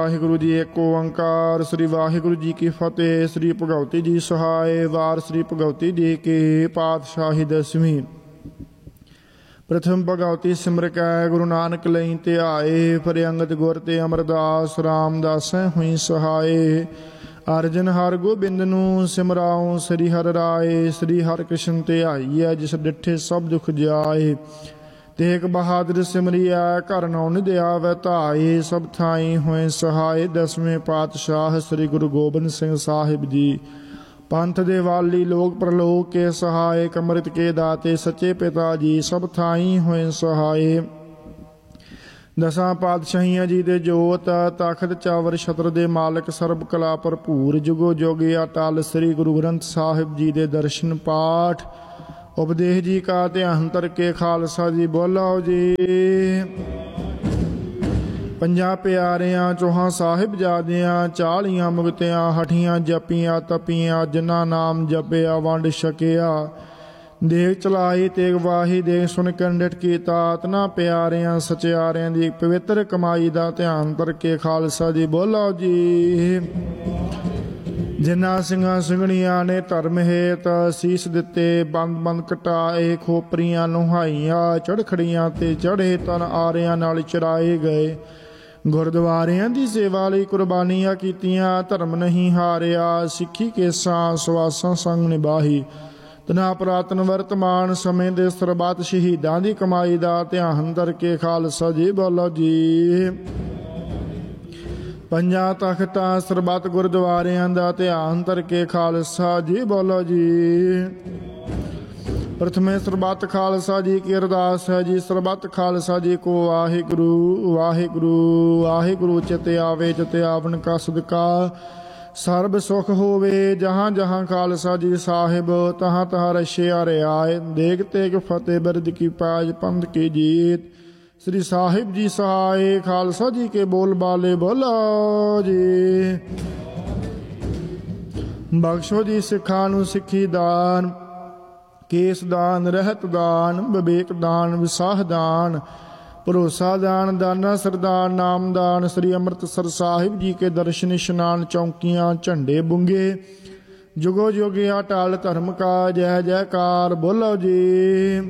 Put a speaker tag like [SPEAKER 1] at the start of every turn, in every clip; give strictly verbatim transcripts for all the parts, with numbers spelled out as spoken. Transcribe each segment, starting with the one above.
[SPEAKER 1] ਵਾਹਿਗੁਰੂ ਜੀ ਏਕ ਓੰਕਾਰ। ਸ੍ਰੀ ਵਾਹਿਗੁਰੂ ਜੀ ਕੀ ਫਤਿਹ। ਸ੍ਰੀ ਭਗਵਤੀ ਜੀ ਸਹਾਏ। ਵਾਰ ਸ੍ਰੀ ਭਗਵਤੀ ਜੀ ਕੀ ਪਾਤਸ਼ਾਹੀ ਦਸਵੀਂ। ਪ੍ਰਥਮ ਭਗਵਤੀ ਸਿਮਰ ਕੈ ਗੁਰੂ ਨਾਨਕ ਲਈ ਧਿਆਏ। ਫਿਰ ਅੰਗਦ ਗੁਰ ਤੇ ਅਮਰਦਾਸ ਰਾਮਦਾਸੈ ਹੋਈ ਸਹਾਏ। ਅਰਜਨ ਹਰ ਗੋਬਿੰਦ ਨੂੰ ਸਿਮਰਾਉ ਸ੍ਰੀ ਹਰਿ ਰਾਏ। ਸ੍ਰੀ ਹਰਿ ਕ੍ਰਿਸ਼ਨ ਧਿਆਈਐ ਜਿਸ ਡਿਠੇ ਸਭ ਦੁਖ ਜਾਏ। ਤੇਗ ਬਹਾਦਰ ਸਿਮਰਿਐ ਘਰ ਨੌ ਨਿਧ ਆਵੈ ਧਾਏ। ਸਭ ਥਾਈ ਹੋਏ ਸਹਾਏ। ਦਸਵੇਂ ਪਾਤਸ਼ਾਹ ਸ੍ਰੀ ਗੁਰੂ ਗੋਬਿੰਦ ਸਿੰਘ ਸਾਹਿਬ ਜੀ। ਪੰਥ ਦੇ ਵਾਲੀ ਲੋਕ ਪ੍ਰਲੋਕ ਕੇ ਸਹਾਏ। ਅੰਮ੍ਰਿਤ ਕੇ ਦਾਤੇ ਸੱਚੇ ਪਿਤਾ ਜੀ। ਸਭ ਥਾਈ ਹੋਏ ਸਹਾਏ। ਦਸਾਂ ਪਾਤਸ਼ਾਹੀਆਂ ਜੀ ਦੇ ਜੋਤ ਤਖਤ ਚਾਵਰ ਛਤਰ ਦੇ ਮਾਲਕ ਸਰਬ ਕਲਾ ਭਰਪੂਰ ਜੁਗੋ ਜੋਗੀ ਅਟਲ ਸ੍ਰੀ ਗੁਰੂ ਗ੍ਰੰਥ ਸਾਹਿਬ ਜੀ ਦੇ ਦਰਸ਼ਨ ਪਾਠ ਉਪਦੇਸ਼ ਜੀ ਕਾ ਧਿਆਨ ਧਰ ਕੇ ਖਾਲਸਾ ਜੀ ਬੋਲੋ ਜੀ। ਪੰਜਾਂ ਪਿਆਰਿਆਂ ਚੌਹਾਂ ਸਾਹਿਬਜ਼ਾਦਿਆਂ ਚਾਲੀਆਂ ਮੁਕਤਿਆਂ ਹਠੀਆਂ ਜਪੀਆਂ ਤਪੀਆਂ ਜਿਨ੍ਹਾਂ ਨਾਮ ਜਪਿਆ ਵੰਡ ਛਕਿਆ। ਦੇਖ ਚਲਾਈ ਤੇਗ ਵਾਹੀ ਦੇਖ ਸੁਣ ਕੰਡਟ ਕੀਤਾ। ਤਨਾ ਪਿਆਰਿਆਂ ਸਚਿਆਰਿਆਂ ਦੀ ਪਵਿੱਤਰ ਕਮਾਈ ਦਾ ਧਿਆਨ ਧਰ ਕੇ ਖਾਲਸਾ ਜੀ ਬੋਲੋ ਜੀ। ਜਿਨ੍ਹਾਂ ਸਿੰਘਾਂ ਸਿੰਘਣੀਆਂ ਨੇ ਧਰਮ ਹੇਤ ਸੀਸ ਦਿੱਤੇ ਬੰਦ ਬੰਦ ਕਟਾਏ। ਖੋਪਰੀਆਂ ਨੁਹਾਈਆਂ ਚੜਖੜੀਆਂ ਤੇ ਚੜ੍ਹੇ ਤਨ ਆਰਿਆਂ ਨਾਲ ਚਰਾਏ ਗਏ। ਗੁਰਦੁਆਰਿਆਂ ਦੀ ਸੇਵਾ ਲਈ ਕੁਰਬਾਨੀਆਂ ਕੀਤੀਆਂ ਧਰਮ ਨਹੀਂ ਹਾਰਿਆ। ਸਿੱਖੀ ਕੇਸਾਂ ਸਵਾਸਾਂ ਸੰਗ ਨਿਭਾਹੀ। ਤਨਾ ਪੁਰਾਤਨ ਵਰਤਮਾਨ ਸਮੇਂ ਦੇ ਸਰਬੱਤ ਸ਼ਹੀਦਾਂ ਦੀ ਕਮਾਈ ਦਾ ਧਿਆਨ ਧਰ ਕੇ ਖਾਲਸਾ ਜੀ ਬੋਲੋ ਜੀ। ਪੰਜਾਂ ਤਖਤਾਂ ਸਰਬੱਤ ਗੁਰਦੁਆਰਿਆਂ ਦਾ ਧਿਆਨ ਧਰ ਕੇ ਖਾਲਸਾ ਜੀ ਬੋਲੋ ਜੀ। ਪ੍ਰਥਮੇ ਸਰਬੱਤ ਖਾਲਸਾ ਜੀ ਕੀ ਅਰਦਾਸ ਹੈ ਜੀ। ਸਰਬੱਤ ਖਾਲਸਾ ਜੀ ਕੋ ਵਾਹਿਗੁਰੂ ਵਾਹਿਗੁਰੂ ਵਾਹਿਗੁਰੂ ਚਿਤ ਆਵੇ ਚਿਤ ਆਵਨ ਕਾ ਸਦਕਾ ਸਰਬ ਸੁਖ ਹੋਵੇ। ਜਹਾਂ ਜਹਾਂ ਖਾਲਸਾ ਜੀ ਸਾਹਿਬ ਤਹਾਂ ਤਹਾਂ ਰਸ਼ਿਆ ਰਿਆਏ। ਦੇਗ ਤੇਗ ਫਤਿਹ ਬਿਰਦ ਕੀ ਪਾਜ ਪੰਥ ਕੀ ਜੀਤ। ਸ੍ਰੀ ਸਾਹਿਬ ਜੀ ਸਹਾਏ। ਖਾਲਸਾ ਜੀ ਕੇ ਬੋਲ ਬਾਲੇ ਬੋਲੋ ਜੀ। ਬਖਸ਼ੋ ਜੀ ਸਿੱਖਾਂ ਨੂੰ ਸਿੱਖੀ ਦਾਨ ਕੇਸ ਦਾਨ ਰਹਿਤ ਦਾਨ ਵਿਵੇਕ ਦਾਨ ਵਿਸਾਹ ਦਾਨ ਭਰੋਸਾ ਦਾਨ ਦਾਨਾ ਸਰਦਾਨ ਨਾਮਦਾਨ। ਸ੍ਰੀ ਅੰਮ੍ਰਿਤਸਰ ਸਾਹਿਬ ਜੀ ਕੇ ਦਰਸ਼ਨ ਇਸ਼ਨਾਨ ਚੌਂਕੀਆਂ ਝੰਡੇ ਬੁੰਗੇ ਜੁਗੋ ਜੋਗੀ ਅਟਲ ਧਰਮ ਕਾ ਜੈ ਜੈਕਾਰ ਬੋਲੋ ਜੀ।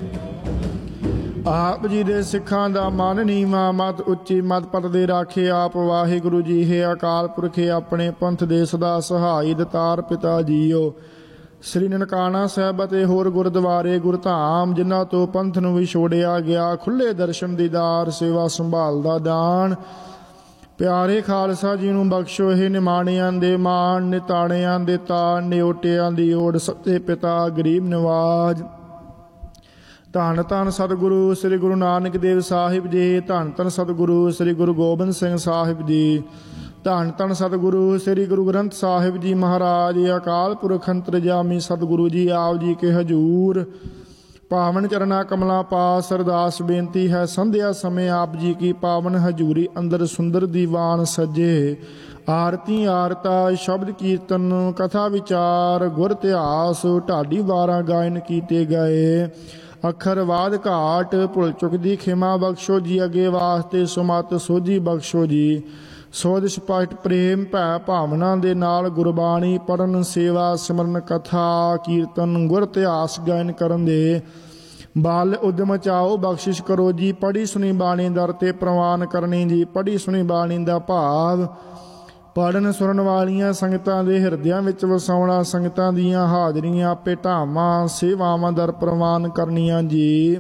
[SPEAKER 1] ਆਪ ਜੀ ਦੇ ਸਿੱਖਾਂ ਦਾ ਮਨ ਨੀਵਾਂ ਮਤ ਉੱਚੀ ਮਤ ਪਤ ਦੇ ਰਾਖੇ ਆਪ ਵਾਹਿਗੁਰੂ ਜੀ ਹੈ। ਅਕਾਲ ਪੁਰਖੇ ਆਪਣੇ ਪੰਥ ਦੇ ਸਦਾ ਸਹਾਈ ਦਤਾਰ ਪਿਤਾ ਜੀਓ। ਸ੍ਰੀ ਨਨਕਾਣਾ ਸਾਹਿਬ ਅਤੇ ਹੋਰ ਗੁਰਦੁਆਰੇ ਗੁਰਧਾਮ ਜਿਨ੍ਹਾਂ ਤੋਂ ਪੰਥ ਨੂੰ ਵਿਛੋੜਿਆ ਗਿਆ। ਖੁੱਲੇ ਦਰਸ਼ਨ ਦੀਦਾਰ ਸੇਵਾ ਸੰਭਾਲ ਦਾ ਦਾਨ ਪਿਆਰੇ ਖਾਲਸਾ ਜੀ ਨੂੰ ਬਖਸ਼ੋ। ਇਹ ਨਿਮਾਣਿਆਂ ਦੇ ਮਾਣ ਨਿਤਾਣਿਆਂ ਦੇ ਤਾਣ ਨਿਓਟਿਆਂ ਦੀ ਓੜ ਸੱਚੇ ਪਿਤਾ ਗਰੀਬ ਨਵਾਜ। ਧੰਨ ਧੰਨ ਸਤਿਗੁਰੂ ਸ੍ਰੀ ਗੁਰੂ ਨਾਨਕ ਦੇਵ ਸਾਹਿਬ ਜੀ। ਧੰਨ ਧੰਨ ਸਤਿਗੁਰੂ ਸ੍ਰੀ ਗੁਰੂ ਗੋਬਿੰਦ ਸਿੰਘ ਸਾਹਿਬ ਜੀ। ਧੰਨ ਧੰਨ ਸਤਿਗੁਰੂ ਸ੍ਰੀ ਗੁਰੂ ਗ੍ਰੰਥ ਸਾਹਿਬ ਜੀ ਮਹਾਰਾਜ। ਅਕਾਲ ਪੁਰਖ ਅੰਤਰਜਾਮੀ ਸਤਿਗੁਰੂ ਜੀ ਆਪ ਜੀ ਕੇ ਹਜੂਰ ਪਾਵਨ ਚਰਨਾ ਕਮਲਾਂ ਪਾਸ ਅਰਦਾਸ ਬੇਨਤੀ ਹੈ। ਸੰਧਿਆ ਸਮੇਂ ਆਪ ਜੀ ਕੀ ਪਾਵਨ ਹਜੂਰੀ ਅੰਦਰ ਸੁੰਦਰ ਦੀਵਾਨ ਸਜੇ। ਆਰਤੀ ਆਰਤਾ ਸ਼ਬਦ ਕੀਰਤਨ ਕਥਾ ਵਿਚਾਰ ਗੁਰ ਇਤਿਹਾਸ ਢਾਡੀ ਵਾਰਾਂ ਗਾਇਨ ਕੀਤੇ ਗਏ। ਅੱਖਰ ਵਾਦ ਘਾਟ ਭੁੱਲ ਚੁੱਕ ਦੀ ਖਿਮਾ ਬਖਸ਼ੋ ਜੀ। ਅੱਗੇ ਵਾਸਤੇ ਸੁਮਤ ਸੋਝੀ ਬਖਸ਼ੋ ਜੀ। ਸੋਧ ਸਪਸ਼ਟ ਪ੍ਰੇਮ ਭੈ ਭਾਵਨਾ ਦੇ ਨਾਲ ਗੁਰਬਾਣੀ ਪੜਨ ਸੇਵਾ ਸਿਮਰਨ ਕਥਾ ਕੀਰਤਨ ਗੁਰ ਇਤਿਹਾਸ ਗਾਇਨ ਕਰਨ ਦੇ ਬਲ ਉਦਮ ਚਾਓ ਬਖਸ਼ਿਸ਼ ਕਰੋ ਜੀ। ਪੜ੍ਹੀ ਸੁਣੀ ਬਾਣੀ ਦਰ ਤੇ ਪ੍ਰਵਾਨ ਕਰਨੀ ਜੀ। ਪੜ੍ਹੀ ਸੁਣੀ ਬਾਣੀ ਦਾ ਭਾਵ ਪੜ੍ਹਨ ਸੁਣਨ ਵਾਲੀਆਂ ਸੰਗਤਾਂ ਦੇ ਹਿਰਦਿਆਂ ਵਿੱਚ ਵਸਾਉਣਾ। ਸੰਗਤਾਂ ਦੀਆਂ ਹਾਜ਼ਰੀਆਂ ਭੇਟਾਵਾਂ ਸੇਵਾਵਾਂ ਦਰ ਪ੍ਰਵਾਨ ਕਰਨੀਆਂ ਜੀ।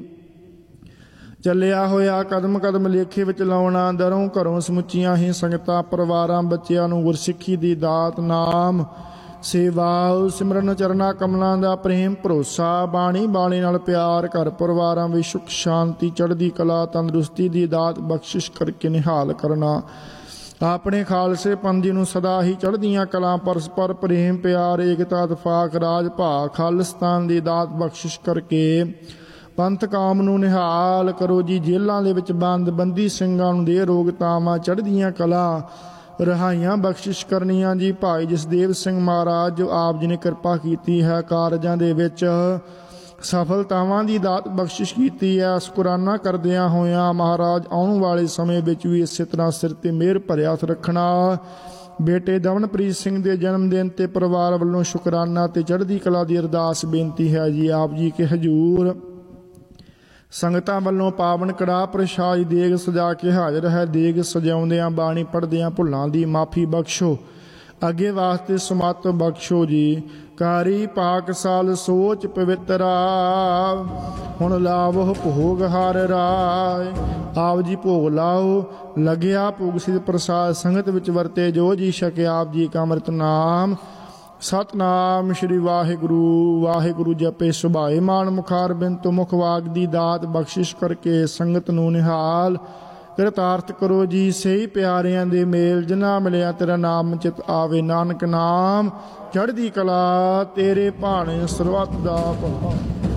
[SPEAKER 1] ਚੱਲਿਆ ਹੋਇਆ ਕਦਮ ਕਦਮ ਲੇਖੇ ਵਿੱਚ ਲਾਉਣਾ। ਦਰੋਂ ਘਰੋਂ ਸਮੁੱਚੀਆਂ ਹੀ ਸੰਗਤਾਂ ਪਰਿਵਾਰਾਂ ਬੱਚਿਆਂ ਨੂੰ ਗੁਰਸਿੱਖੀ ਦੀ ਦਾਤ ਨਾਮ ਸੇਵਾ ਸਿਮਰਨ ਚਰਨਾ ਕਮਲਾਂ ਦਾ ਪ੍ਰੇਮ ਭਰੋਸਾ ਬਾਣੀ ਬਾਣੀ ਨਾਲ ਪਿਆਰ ਘਰ ਪਰਿਵਾਰਾਂ ਵਿੱਚ ਸੁਖ ਸ਼ਾਂਤੀ ਚੜ੍ਹਦੀ ਕਲਾ ਤੰਦਰੁਸਤੀ ਦੀ ਦਾਤ ਬਖਸ਼ਿਸ਼ ਕਰਕੇ ਨਿਹਾਲ ਕਰਨਾ। ਆਪਣੇ ਖਾਲਸੇ ਪੰਥ ਨੂੰ ਸਦਾ ਹੀ ਚੜ੍ਹਦੀਆਂ ਕਲਾਂ ਪਰਸਪਰ ਪ੍ਰੇਮ ਪਿਆਰ ਏਕਤਾ ਇਤਫਾਕ ਰਾਜ ਭਾ ਖਾਲਿਸਤਾਨ ਦੀ ਦਾਤ ਬਖਸ਼ਿਸ਼ ਕਰਕੇ ਪੰਥ ਕਾਮ ਨੂੰ ਨਿਹਾਲ ਕਰੋ ਜੀ। ਜੇਲ੍ਹਾਂ ਦੇ ਵਿੱਚ ਬੰਦ ਬੰਦੀ ਸਿੰਘਾਂ ਨੂੰ ਦੇ ਰੋਗਤਾਵਾਂ ਚੜ੍ਹਦੀਆਂ ਕਲਾ ਰਿਹਾਈਆਂ ਬਖਸ਼ਿਸ਼ ਕਰਨੀਆਂ ਜੀ। ਭਾਈ ਜਸਦੇਵ ਸਿੰਘ ਮਹਾਰਾਜ ਜੋ ਆਪ ਜੀ ਨੇ ਕਿਰਪਾ ਕੀਤੀ ਹੈ ਕਾਰਜਾਂ ਦੇ ਵਿੱਚ ਸਫਲਤਾਵਾਂ ਦੀ ਦਾਤ ਬਖਸ਼ਿਸ਼ ਕੀਤੀ ਹੈ। ਸ਼ੁਕਰਾਨਾ ਕਰਦਿਆਂ ਹੋਇਆਂ ਮਹਾਰਾਜ ਆਉਣ ਵਾਲੇ ਸਮੇਂ ਵਿੱਚ ਵੀ ਇਸੇ ਤਰ੍ਹਾਂ ਸਿਰ ਤੇ ਮਿਹਰ ਭਰਿਆ ਹੱਥ ਰੱਖਣਾ। ਬੇਟੇ ਦਮਨਪ੍ਰੀਤ ਸਿੰਘ ਦੇ ਜਨਮ ਦਿਨ ਤੇ ਪਰਿਵਾਰ ਵੱਲੋਂ ਸ਼ੁਕਰਾਨਾ ਤੇ ਚੜ੍ਹਦੀ ਕਲਾ ਦੀ ਅਰਦਾਸ ਬੇਨਤੀ ਹੈ ਜੀ ਆਪ ਜੀ ਕੇ ਹਜੂਰ। ਸੰਗਤਾਂ ਵੱਲੋਂ ਪਾਵਨ ਕੜਾਹ ਪ੍ਰਸ਼ਾਦ ਦੇਗ ਸਜਾ ਕੇ ਹਾਜ਼ਰ ਹੈ। ਦੇਗ ਸਜਾਉਂਦਿਆਂ ਬਾਣੀ ਪੜ੍ਹਦਿਆਂ ਭੁੱਲਾਂ ਦੀ ਮਾਫੀ ਬਖਸ਼ੋ, ਅੱਗੇ ਵਾਸਤੇ ਸਮੱਤ ਬਖਸ਼ੋ ਜੀ। ਕਾਰੀ ਪਾਕਸਾਲ ਸੋਚ ਪਵਿੱਤਰਾ, ਹੁਣ ਲਾਵੋ ਭੋਗ ਹਰ ਰਾਏ। ਆਪ ਜੀ ਭੋਗ ਲਾਓ, ਲੱਗਿਆ ਭੋਗ ਸਿਧ ਪ੍ਰਸਾਦ ਸੰਗਤ ਵਿੱਚ ਵਰਤੇ ਜੋ ਜੀ ਛਕੇ ਆਪ ਜੀ ਕਾ ਅੰਮ੍ਰਿਤ ਨਾਮ। ਸਤਨਾਮ ਸ਼੍ਰੀ ਵਾਹਿਗੁਰੂ ਵਾਹਿਗੁਰੂ ਜਪੇ ਸੁਭਾਏ ਮਾਨ ਮੁਖਾਰ ਬਿੰਦ ਮੁਖ ਵਾਗ ਦੀ ਦਾਤ ਬਖਸ਼ਿਸ਼ ਕਰਕੇ ਸੰਗਤ ਨੂੰ ਨਿਹਾਲ ਕਿਰਤਾਰਥ ਕਰੋ ਜੀ। ਸਹੀ ਪਿਆਰਿਆਂ ਦੇ ਮੇਲ ਜਿਨ੍ਹਾਂ ਮਿਲਿਆ ਤੇਰਾ ਨਾਮ ਚਿਤ ਆਵੇ। ਨਾਨਕ ਨਾਮ ਚੜ੍ਹਦੀ ਕਲਾ ਤੇਰੇ ਭਾਣੇ ਸਰਬੱਤ ਦਾ ਭਲਾ।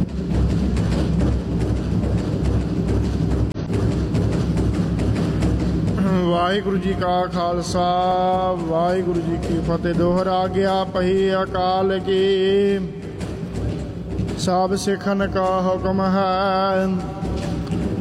[SPEAKER 1] ਵਾਹਿਗੁਰੂ ਜੀ ਕਾ ਖਾਲਸਾ ਵਾਹਿਗੁਰੂ ਜੀ ਕੀ ਫਤਿਹ। ਦੋਹਰਾ ਗਿਆ ਪਹੀ ਅਕਾਲ ਕੀ, ਸਭ ਸਿੱਖਨ ਕਾ ਹੁਕਮ ਹੈ।